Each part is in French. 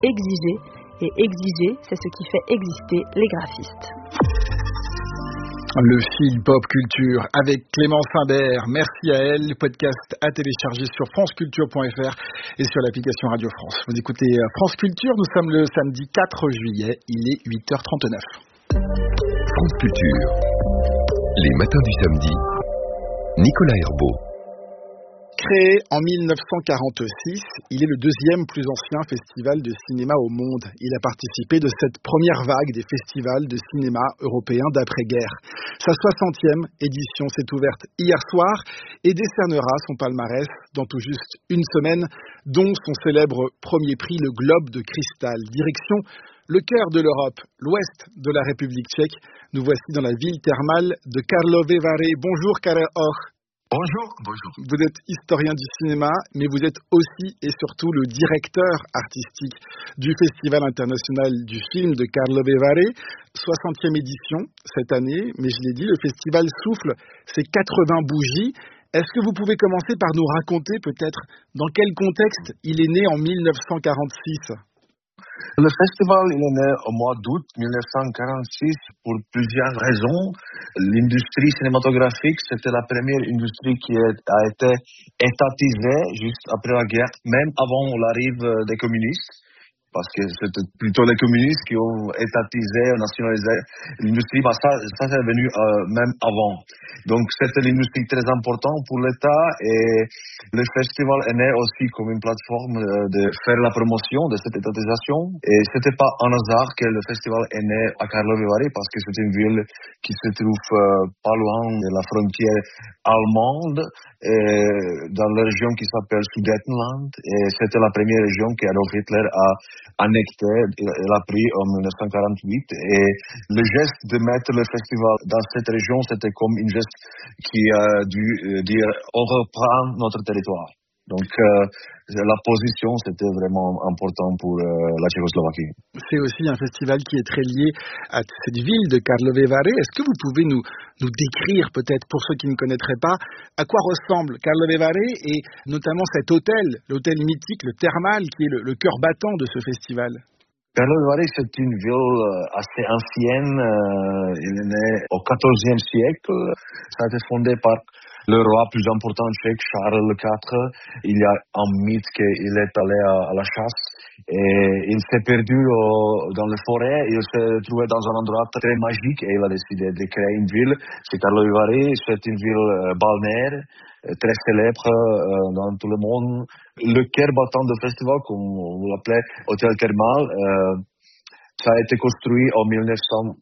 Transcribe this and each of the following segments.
exiger. Et exiger, c'est ce qui fait exister les graphistes. Le fil pop culture avec Clémence Imbert. Merci à elle. Le podcast à télécharger sur franceculture.fr et sur l'application Radio France. Vous écoutez France Culture. Nous sommes le samedi 4 juillet. Il est 8h39. France Culture. Les matins du samedi. Nicolas Herbeau. Créé en 1946, il est le deuxième plus ancien festival de cinéma au monde. Il a participé de cette première vague des festivals de cinéma européens d'après-guerre. Sa 60e édition s'est ouverte hier soir et décernera son palmarès dans tout juste une semaine, dont son célèbre premier prix, le Globe de Cristal. Direction le cœur de l'Europe, l'ouest de la République tchèque. Nous voici dans la ville thermale de Karlovy Vary. Bonjour Karel Och. Bonjour. Vous êtes historien du cinéma, mais vous êtes aussi et surtout le directeur artistique du Festival international du film de Karlovy Vary, 60e édition cette année, mais je l'ai dit, le festival souffle ses 80 bougies. Est-ce que vous pouvez commencer par nous raconter peut-être dans quel contexte il est né en 1946 ? Le festival il est né au mois d'août 1946 pour plusieurs raisons. L'industrie cinématographique, c'était la première industrie qui a été étatisée juste après la guerre, même avant l'arrivée des communistes. Parce que c'était plutôt les communistes qui ont étatisé, nationalisé l'industrie. Bah ça c'est venu même avant. Donc c'était l'industrie très importante pour l'État et le festival est né aussi comme une plateforme de faire la promotion de cette étatisation. Et c'était pas un hasard que le festival est né à Karlovy Vary parce que c'est une ville qui se trouve pas loin de la frontière allemande et dans la région qui s'appelle Sudetenland. Et c'était la première région qu'Adolf Hitler a annexé, il a pris en 1948 et le geste de mettre le festival dans cette région, c'était comme une geste qui a dû dire on reprend notre territoire. Donc la position c'était vraiment important pour la Tchécoslovaquie. C'est aussi un festival qui est très lié à cette ville de Karlovy Vary. Est-ce que vous pouvez nous décrire peut-être pour ceux qui ne connaîtraient pas à quoi ressemble Karlovy Vary et notamment cet hôtel, l'hôtel mythique, le thermal qui est le cœur battant de ce festival? Karlovy Vary, c'est une ville assez ancienne. Il est né au XIVe siècle. Ça a été fondé par le roi plus important tchèque, Charles IV. Il y a un mythe qu'il est allé à la chasse et il s'est perdu dans les forêts. Il s'est trouvé dans un endroit très magique et il a décidé de créer une ville. C'est Karlovy Vary, c'est une ville balnéaire, très célèbre dans tout le monde. Le cœur battant du festival, comme vous l'appelez, Hôtel Thermal, ça a été construit en 1975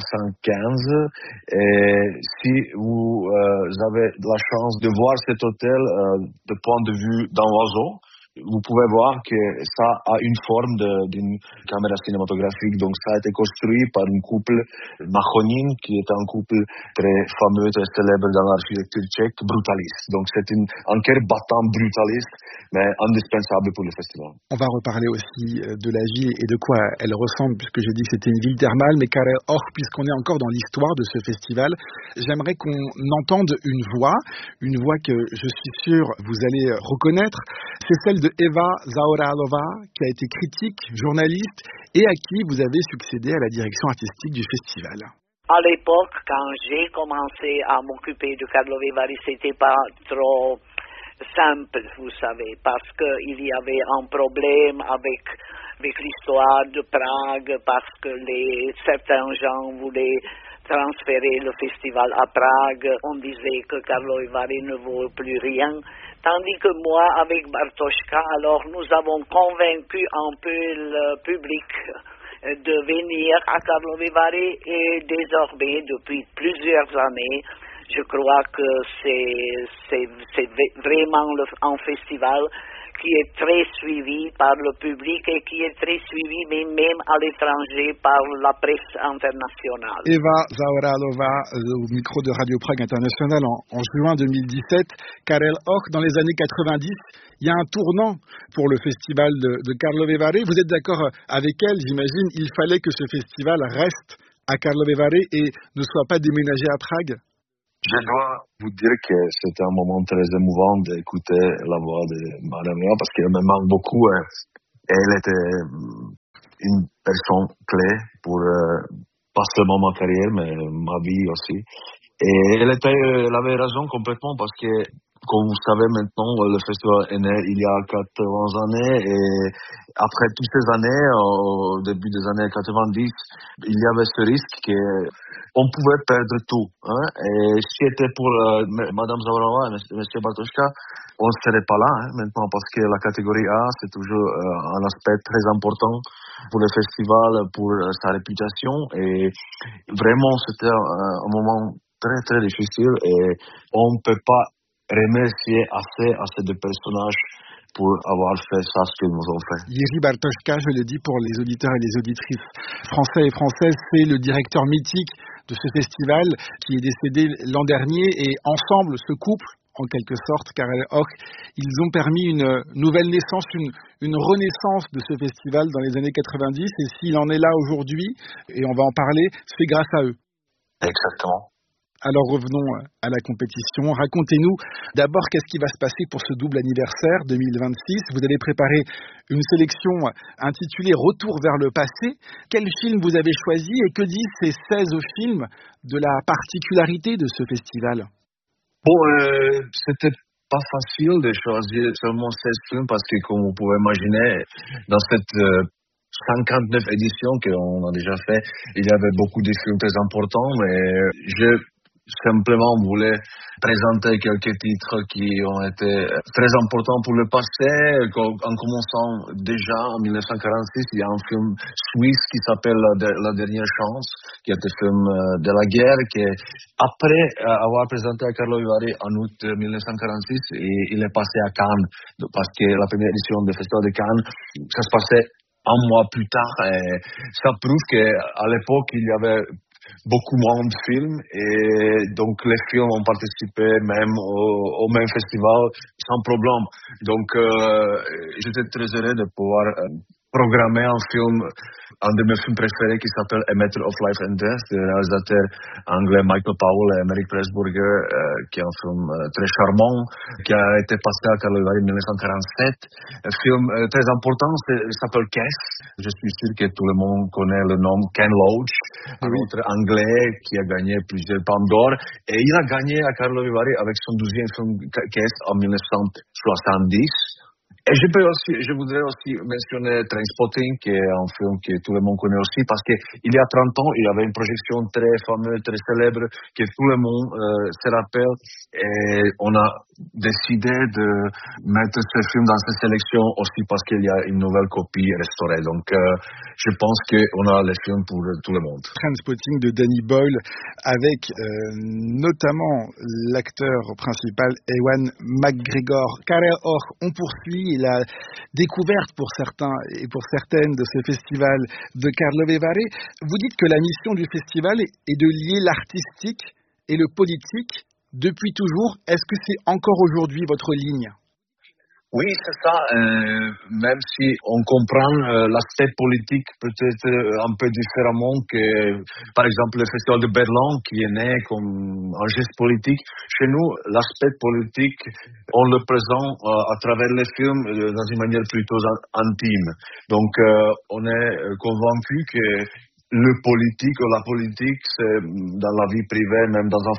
et si vous avez la chance de voir cet hôtel de point de vue d'un oiseau, vous pouvez voir que ça a une forme d'une caméra cinématographique. Donc ça a été construit par un couple Machonin, qui est un couple très fameux, très célèbre dans l'architecture tchèque, brutaliste. Donc c'est un cœur battant brutaliste, mais indispensable pour le festival. On va reparler aussi de la ville et de quoi elle ressemble, puisque j'ai dit que c'était une ville thermale, mais Karel Och, puisqu'on est encore dans l'histoire de ce festival, j'aimerais qu'on entende une voix que je suis sûr vous allez reconnaître. C'est celle de Eva Zaoralova, qui a été critique, journaliste, et à qui vous avez succédé à la direction artistique du festival. À l'époque, quand j'ai commencé à m'occuper de Karlovy Vary, c'était pas trop simple, vous savez, parce qu'il y avait un problème avec l'histoire de Prague, parce que certains gens voulaient transférer le festival à Prague. On disait que Karlovy Vary ne vaut plus rien. Tandis que moi, avec Bartoška, alors nous avons convaincu un peu le public de venir à Karlovy Vary et désormais, depuis plusieurs années, je crois que c'est vraiment un festival qui est très suivi par le public et qui est très suivi même à l'étranger par la presse internationale. Eva Zaoralova, au micro de Radio Prague International en juin 2017. Karel Och, dans les années 90, il y a un tournant pour le festival de Karlovy Vary. Vous êtes d'accord avec elle, j'imagine, il fallait que ce festival reste à Karlovy Vary et ne soit pas déménagé à Prague? Je dois vous dire que c'était un moment très émouvant d'écouter la voix de Madame Léa parce qu'elle me manque beaucoup. Elle était une personne clé pour pas seulement ma carrière, mais ma vie aussi. Et elle avait raison complètement parce que, comme vous savez maintenant, le festival est né il y a 80 années et après toutes ces années, au début des années 90, il y avait ce risque qu'on pouvait perdre tout. Hein? Et si c'était pour Madame Zavarova et Monsieur Bartoška, on ne serait pas là maintenant parce que la catégorie A, c'est toujours un aspect très important pour le festival, pour sa réputation. Et vraiment, c'était un moment très, très difficile et on ne peut pas remercier assez de personnages pour avoir fait ça, ce qu'ils nous ont fait. Jiří Bartoška, je le dis pour les auditeurs et les auditrices français et françaises, c'est le directeur mythique de ce festival qui est décédé l'an dernier et ensemble, ce couple, en quelque sorte, Karel Orff, ils ont permis une nouvelle naissance, une renaissance de ce festival dans les années 90 et s'il en est là aujourd'hui, et on va en parler, c'est grâce à eux. Exactement. Alors revenons à la compétition. Racontez-nous d'abord qu'est-ce qui va se passer pour ce double anniversaire 2026. Vous avez préparé une sélection intitulée Retour vers le passé. Quel film vous avez choisi et que disent ces 16 films de la particularité de ce festival? Bon, c'était pas facile de choisir seulement 16 films parce que, comme vous pouvez imaginer, dans cette 59 éditions qu'on a déjà fait, il y avait beaucoup de films très importants, mais je simplement voulais présenter quelques titres qui ont été très importants pour le passé. En commençant déjà en 1946, il y a un film suisse qui s'appelle La dernière chance, qui est un film de la guerre, qui après avoir présenté à Karlovy Vary en août 1946, il est passé à Cannes, parce que la première édition du Festival de Cannes, ça se passait un mois plus tard, et ça prouve qu'à l'époque, il y avait beaucoup moins de films et donc les films ont participé même au même festival sans problème. Donc j'étais très heureux de pouvoir programmer un film, un de mes films préférés qui s'appelle A Matter of Life and Death, du réalisateur anglais Michael Powell et Merrick Pressburger, qui est un film très charmant, qui a été passé à Karlovy Vary en 1947. Un film très important, il s'appelle Kes. Je suis sûr que tout le monde connaît le nom Ken Loach, un autre anglais qui a gagné plusieurs palmes d'or. Et il a gagné à Karlovy Vary avec son 12e film Kes en 1970. Et je voudrais aussi mentionner Trainspotting, qui est un film que tout le monde connaît aussi, parce qu'il y a 30 ans, il y avait une projection très fameuse, très célèbre, que tout le monde se rappelle. Et on a décidé de mettre ce film dans cette sélection aussi parce qu'il y a une nouvelle copie restaurée. Donc, je pense qu'on a les films pour tout le monde. Trainspotting de Danny Boyle, avec notamment l'acteur principal Ewan McGregor. Karel Orff, on poursuit la découverte pour certains et pour certaines de ce festival de Karlovy Vary. Vous dites que la mission du festival est de lier l'artistique et le politique depuis toujours. Est-ce que c'est encore aujourd'hui votre ligne ? Oui, c'est ça. Même si on comprend l'aspect politique peut-être un peu différemment que, par exemple, le Festival de Berlin, qui est né comme un geste politique. Chez nous, l'aspect politique, on le présente à travers les films dans une manière plutôt intime. Donc, on est convaincu que le politique ou la politique, c'est dans la vie privée, même dans un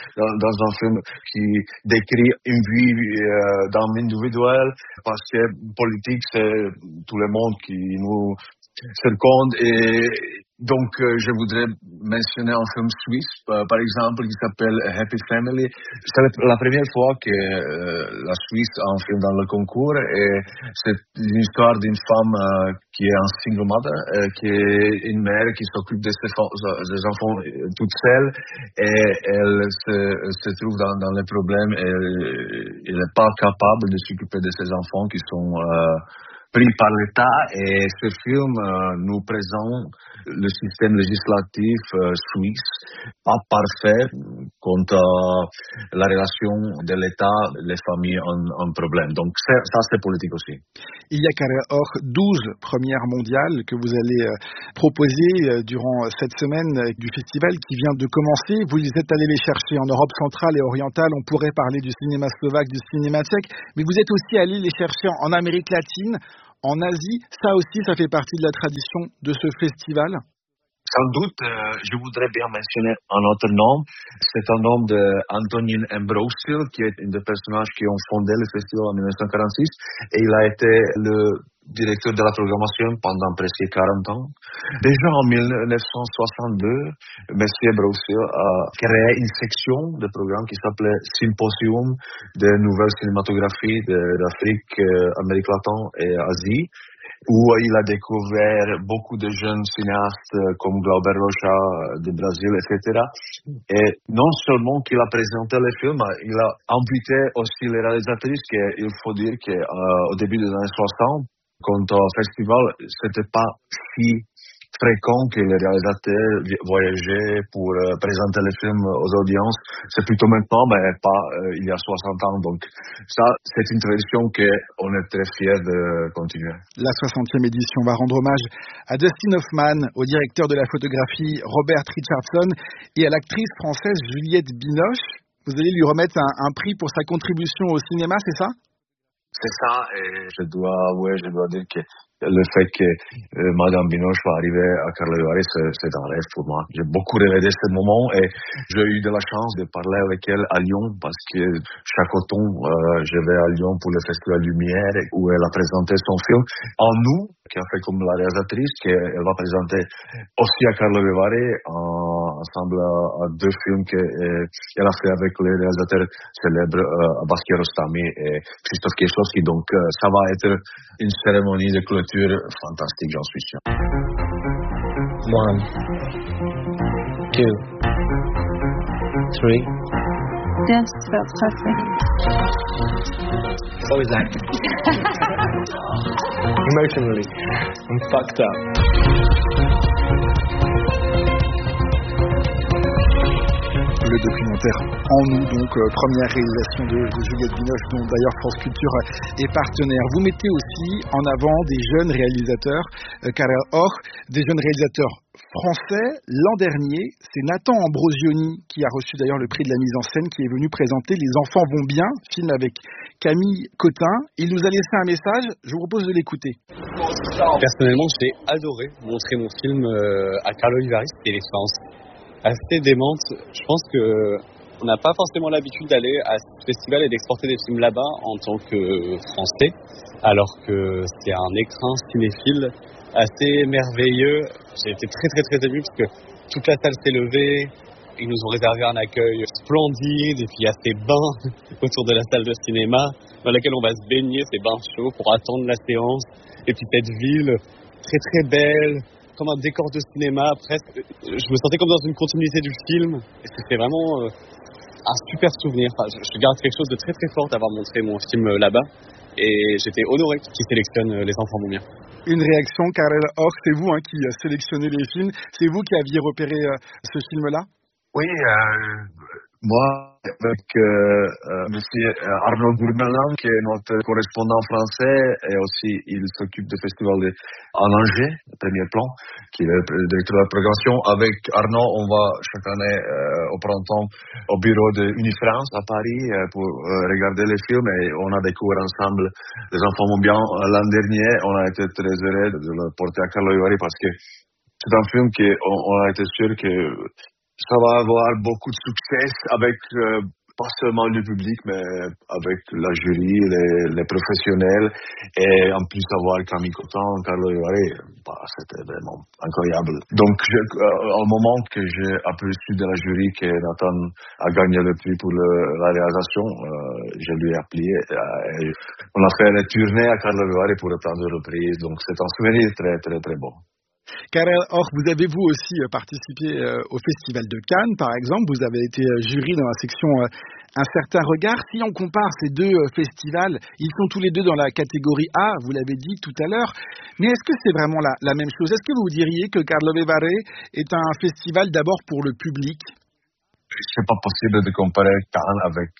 film qui décrit une vie d'un individuel, parce que politique, c'est tout le monde qui nous circonde. Et donc, je voudrais mentionner un film suisse, par exemple, qui s'appelle Happy Family. C'est la première fois que la Suisse a un film dans le concours, et c'est l'histoire d'une femme qui est un single mother, qui est une mère qui s'occupe des enfants toute seule, et elle se trouve dans les problèmes, et elle n'est pas capable de s'occuper de ses enfants qui sont pris par l'État. Et ce film nous présente le système législatif suisse, pas parfait, quant à la relation de l'État, les familles en problème. Donc ça, c'est politique aussi. Il y a Karel Orff 12 premières mondiales que vous allez proposer durant cette semaine du festival qui vient de commencer. Vous les êtes allés les chercher en Europe centrale et orientale. On pourrait parler du cinéma slovaque, du cinéma tchèque, mais vous êtes aussi allés les chercher en Amérique latine, en Asie. Ça aussi, ça fait partie de la tradition de ce festival. Sans doute, je voudrais bien mentionner un autre nom. C'est un nom d'Antonin Ambrosio, qui est un des personnages qui ont fondé le festival en 1946. Et il a été le directeur de la programmation pendant presque 40 ans. Déjà en 1962, M. Ambrosio a créé une section de programme qui s'appelait Symposium de nouvelles cinématographies d'Afrique, Amérique latine et Asie, où il a découvert beaucoup de jeunes cinéastes comme Glauber Rocha du Brésil, etc. Et non seulement qu'il a présenté les films, il a invité aussi les réalisatrices, il faut dire qu'au début des années 60, quand au festival, c'était pas si fréquent que les réalisateurs voyageaient pour présenter les films aux audiences. C'est plutôt maintenant, mais pas il y a 60 ans. Donc ça, c'est une tradition qu'on est très fiers de continuer. La 60e édition va rendre hommage à Dustin Hoffman, au directeur de la photographie Robert Richardson et à l'actrice française Juliette Binoche. Vous allez lui remettre un prix pour sa contribution au cinéma, c'est ça ? C'est ça, et je dois dire que le fait que Madame Binoche va arriver à Karlovy Vary, c'est un rêve pour moi. J'ai beaucoup rêvé de ce moment et j'ai eu de la chance de parler avec elle à Lyon parce que chaque automne, je vais à Lyon pour le Festival Lumière où elle a présenté son film En nous, qui a fait comme la réalisatrice, qu'elle va présenter aussi à Karlovy Vary ensemble à deux films qu'elle a fait avec les réalisateurs célèbres Abbas Kiarostami et Christophe Kieślowski. Donc ça va être une cérémonie de clôture fantastique, j'en suis sûr. 1, 2, 3. Yes, that's perfect. What was that? Emotionally, I'm fucked up. Le documentaire En nous, donc première réalisation de Juliette Binoche, dont d'ailleurs France Culture est partenaire. Vous mettez aussi en avant des jeunes réalisateurs, Karel Och, des jeunes réalisateurs français. L'an dernier, c'est Nathan Ambrosioni qui a reçu d'ailleurs le prix de la mise en scène, qui est venu présenter Les enfants vont bien, film avec Camille Cotin. Il nous a laissé un message, je vous propose de l'écouter. Personnellement, j'ai adoré montrer mon film à Karlovy Vary. C'était l'expérience assez démente. Je pense qu'on n'a pas forcément l'habitude d'aller à ce festival et d'exporter des films là-bas en tant que Français, alors que c'est un écrin cinéphile assez merveilleux. J'ai été très très très ému parce que toute la salle s'est levée. Ils nous ont réservé un accueil splendide et puis il y a ces bains autour de la salle de cinéma dans laquelle on va se baigner, ces bains chauds pour attendre la séance. Et puis cette ville très très belle, comme un décor de cinéma presque. Je me sentais comme dans une continuité du film et c'était vraiment un super souvenir. Enfin, je garde quelque chose de très très fort d'avoir montré mon film là-bas et j'étais honoré qu'ils sélectionnent Les enfants vont bien. Une réaction, Karel Och, c'est vous qui sélectionnez les films, c'est vous qui aviez repéré ce film-là ? Oui, moi, avec monsieur Arnaud Gourmelin, qui est notre correspondant français, et aussi il s'occupe du festival en Angers, le premier plan, qui est le directeur de la programmation. Avec Arnaud, on va chaque année au printemps au bureau de Unifrance à Paris pour regarder les films et on a découvert ensemble Les enfants vont bien. L'an dernier, on a été très heureux de le porter à Karlovy Vary parce que c'est un film qu'on a été sûr que ça va avoir beaucoup de succès avec pas seulement le public, mais avec la jury, les professionnels, et en plus avoir Camille Cotin, Karlovy Vary, c'était vraiment incroyable. Donc, au moment que j'ai aperçu de la jury que Nathan a gagné le prix pour la réalisation, je lui ai appelé. On a fait une tournée à Karlovy Vary pour attendre le prix, donc c'est un souvenir très, très, très bon. Karel Och, vous avez vous aussi participé au Festival de Cannes, par exemple. Vous avez été jury dans la section Un certain regard. Si on compare ces deux festivals, ils sont tous les deux dans la catégorie A, vous l'avez dit tout à l'heure. Mais est-ce que c'est vraiment la même chose ? Est-ce que vous diriez que Karlovy Vary est un festival d'abord pour le public ? C'est pas possible de comparer Cannes avec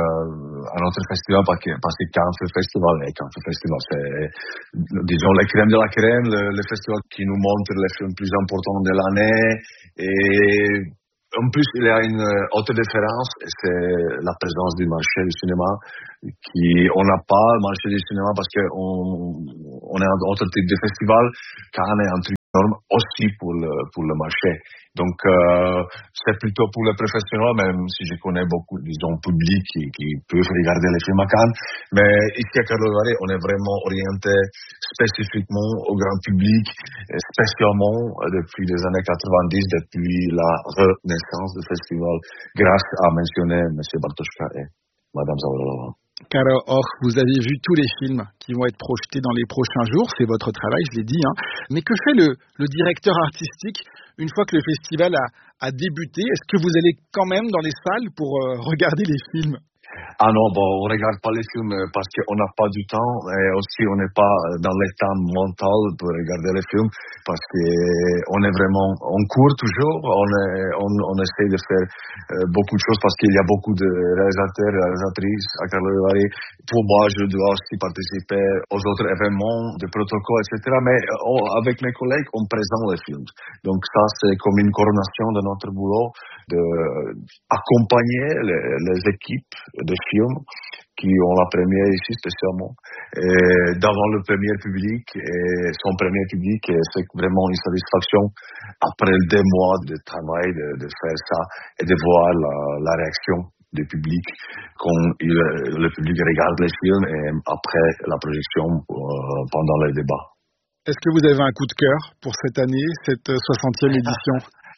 un autre festival parce que Cannes fait festival et Cannes fait festival, c'est disons la crème de la crème, le festival qui nous montre les films plus importants de l'année et En plus, il y a une autre différence, c'est la présence du marché du cinéma, on n'a pas le marché du cinéma parce qu'on est un autre type de festival. Cannes est un truc énorme aussi pour le marché. Donc, c'est plutôt pour les professionnels, même si je connais beaucoup, disons, public qui peuvent regarder les films à Cannes. Mais ici à Karlovy Vary, on est vraiment orienté spécifiquement au grand public, spécialement depuis les années 90, depuis la renaissance du festival, grâce à mentionner M. Bartoška et Mme Zaoralova. Karel Orff, vous avez vu tous les films qui vont être projetés dans les prochains jours, c'est votre travail, je l'ai dit. Mais que fait le directeur artistique une fois que le festival a débuté? Est-ce que vous allez quand même dans les salles pour regarder les films? Ah non, on regarde pas les films parce qu'on n'a pas du temps et aussi on n'est pas dans l'état mental pour regarder les films parce qu'on est vraiment, on court toujours, on essaie de faire beaucoup de choses parce qu'il y a beaucoup de réalisateurs et réalisatrices à Karlovy Vary. Pour moi, je dois aussi participer aux autres événements, de protocoles, etc. Mais avec mes collègues, on présente les films. Donc ça, c'est comme une coordination de notre boulot, d'accompagner les équipes de films qui ont la première ici spécialement devant le premier public et son premier public, et c'est vraiment une satisfaction après 2 mois de travail de faire ça et de voir la réaction du public quand le public regarde les films et après la projection pendant les débats. Est-ce que vous avez un coup de cœur pour cette année, cette 60e édition?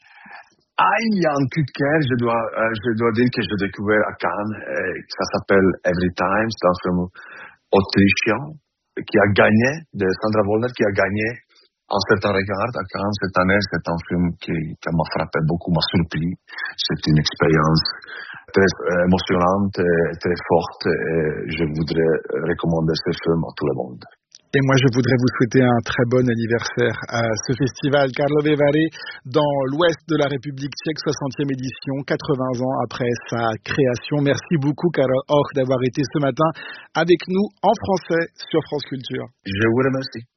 Il y a un coup de cœur, je dois dire que j'ai découvert à Cannes, ça s'appelle Every Time, c'est un film autrichien qui a gagné, de Sandra Wollner, qui a gagné un certain regard à Cannes cette année. C'est un film qui m'a frappé beaucoup, m'a surpris. C'est une expérience très émotionnante et très forte et je voudrais recommander ce film à tout le monde. Et moi, je voudrais vous souhaiter un très bon anniversaire à ce festival Karlovy Vary dans l'ouest de la République tchèque, 60e édition, 80 ans après sa création. Merci beaucoup, Karel Orff, d'avoir été ce matin avec nous en français sur France Culture. Je vous remercie.